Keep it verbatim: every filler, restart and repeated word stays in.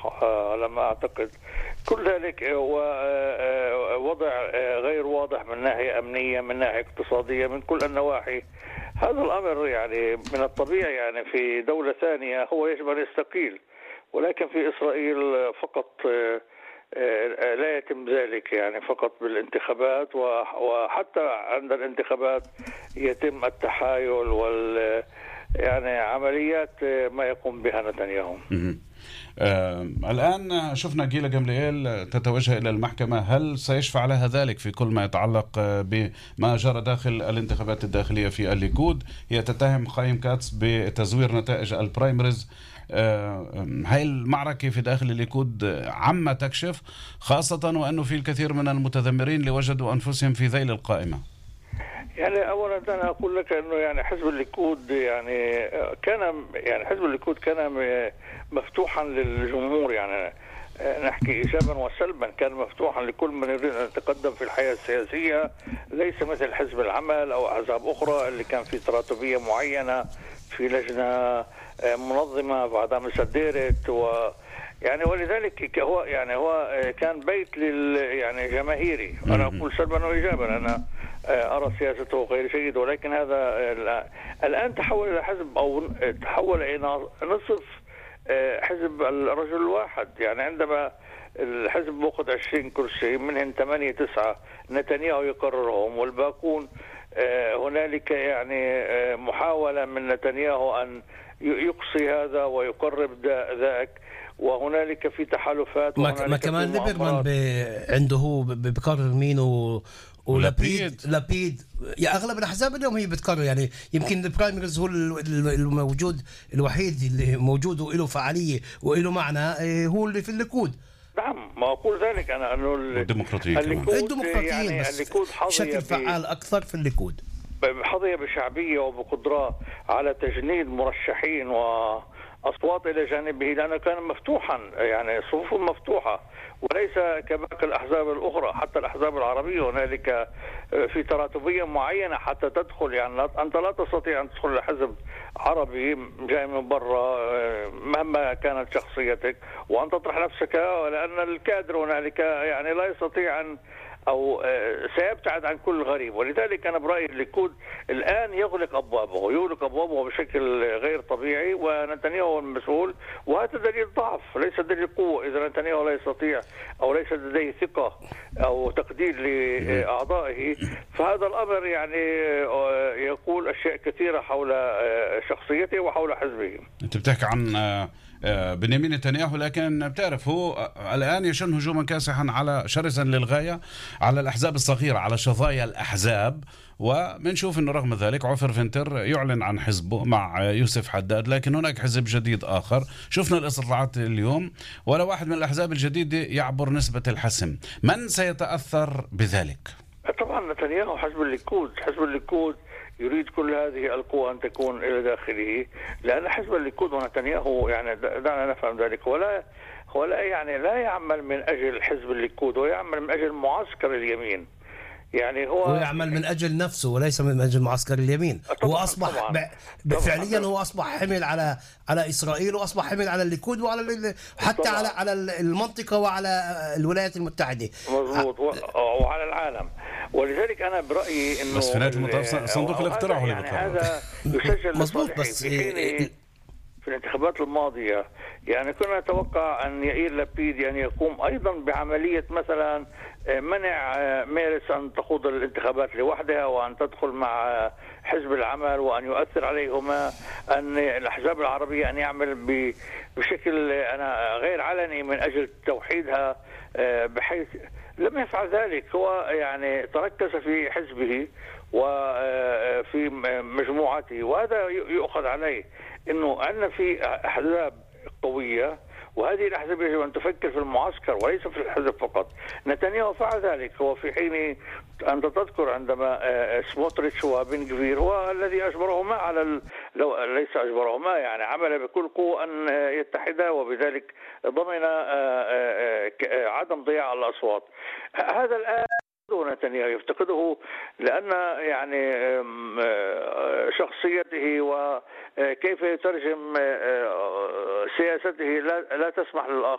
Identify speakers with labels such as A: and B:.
A: على ما أعتقد. كل ذلك هو وضع غير واضح من ناحية أمنية، من ناحية اقتصادية، من كل النواحي. هذا الأمر يعني من الطبيعي يعني في دولة ثانية هو يجب أن يستقيل، ولكن في إسرائيل فقط لا يتم ذلك، يعني فقط بالانتخابات، وحتى عند الانتخابات يتم التحايل وال يعني عمليات ما يقوم بها نتنياهو.
B: آه الآن شفنا جيلا جمليل تتوجه إلى المحكمة، هل سيشفع لها ذلك في كل ما يتعلق بما جرى داخل الانتخابات الداخلية في الليكود؟ هي تتهم خايم كاتس بتزوير نتائج البرايمريز. آه هاي المعركة في داخل الليكود عما تكشف، خاصة وأنه في الكثير من المتذمرين اللي وجدوا أنفسهم في ذيل القائمة.
A: يعني اولا انا اقول لك انه يعني حزب الليكود يعني كان يعني حزب الليكود كان مفتوحا للجمهور، يعني نحكي ايجابا وسلبا، كان مفتوحا لكل من يريد ان يتقدم في الحياه السياسيه، ليس مثل حزب العمل او احزاب اخرى اللي كان في تراتبيه معينه، في لجنه منظمه بعدها مسدرت، و يعني ولذلك هو يعني هو كان بيت لل يعني جماهيري. انا اقول سلبا وايجابا، انا ارى سياسته غير جيد، ولكن هذا الان تحول الى حزب او تحول الى نصف حزب الرجل الواحد. يعني عندما الحزب بأخذ عشرين كرسي منهم ثمانية تسعة نتنياهو يقررهم، والباقون هنالك يعني محاولة من نتنياهو أن يقصي هذا ويقرب ذاك، وهنالك في تحالفات،
C: ما كمان ليبرمان عنده هو بقرر مين و ولابيد لابيد يا اغلب الاحزاب اليوم هي بتقرر. يعني يمكن البرايمريز هو الموجود الوحيد اللي موجود وله فعاليه وله معنى، هو اللي في الليكود.
A: نعم، ما اقول ذلك انا انه
B: الديمقراطيين
C: الديمقراطيين
A: يعني
C: بس
A: الليكود
C: بشكل فعال اكثر في الليكود،
A: حظي بشعبيه وبقدره على تجنيد مرشحين واصوات الى جانبه، لانه كان مفتوحا، يعني صفوف مفتوحه، وليس كباقي الأحزاب الأخرى. حتى الأحزاب العربية هنالك في تراتبية معينة حتى تدخل، يعني أنت لا تستطيع أن تدخل لحزب عربي جاي من برا مهما كانت شخصيتك وأن تطرح نفسك، لأن الكادر هنالك يعني لا يستطيع أن أو سيبتعد عن كل غريب. ولذلك أنا برأيي الليكود الآن يغلق أبوابه يغلق أبوابه بشكل غير طبيعي، ونتنياهو هو المسؤول، وهذا دليل ضعف ليس دليل قوة. إذا نتنياهو لا يستطيع أو ليس لديه ثقة أو تقدير لأعضائه، فهذا الأمر يعني يقول أشياء كثيرة حول شخصيته وحول حزبه.
B: أنت بتحكي عن بنيامين نتنياهو، لكن بتعرف هو الآن يشن هجوما كاسحا على شرسا للغاية على الأحزاب الصغيرة، على شظايا الأحزاب، وبنشوف أنه رغم ذلك عفر فينتر يعلن عن حزبه مع يوسف حداد، لكن هناك حزب جديد آخر. شفنا الاستطلاعات اليوم ولا واحد من الأحزاب الجديدة يعبر نسبة الحسم. من سيتأثر بذلك؟
A: طبعا نتنياهو، حزب الليكود حزب الليكود يريد كل هذه القوى أن تكون إلى داخله، لأن حزب الليكود ونتنياهو يعني دعنا نفهم ذلك، ولا هو لا يعني لا يعمل من أجل حزب الليكود، هو يعمل من أجل معسكر اليمين. يعني هو,
C: هو يعمل من أجل نفسه وليس من أجل معسكر اليمين. هو أصبح فعليا هو أصبح حمل على على إسرائيل، وأصبح حمل على الليكود وعلى حتى طبعا. على على المنطقة وعلى الولايات المتحدة،
A: مضبوط، وعلى العالم. ولذلك أنا برأيي إنه
B: بس في نهاية المطاف صندوق الاقتراع هو
A: يعني هذا يسجل
C: مضبوط. بس
A: في الانتخابات الماضية يعني كنا نتوقع أن يائير لابيد يعني يقوم أيضا بعملية مثلا منع مارس أن تخوض الانتخابات لوحدها وأن تدخل مع حزب العمل، وأن يؤثر عليهما، أن الأحزاب العربية أن يعمل بشكل أنا غير علني من أجل توحيدها، بحيث لم يفعل ذلك. هو يعني تركز في حزبه وفي مجموعته، وهذا يؤخذ عليه انه عندنا في احزاب قويه، وهذه الاحزاب يجب ان تفكر في المعسكر وليس في الحزب فقط. نتنياهو فعل ذلك. هو في حين انت تذكر عندما سموتريتش وبن غفير هو الذي اجبرهما على ال... لو ليس اجبرهما يعني عمل بكل قوه ان يتحدا، وبذلك ضمن عدم ضياع الاصوات. هذا الان نتنياهو يفتقده، لأن يعني شخصيته وكيف يترجم سياسته لا تسمح للآخر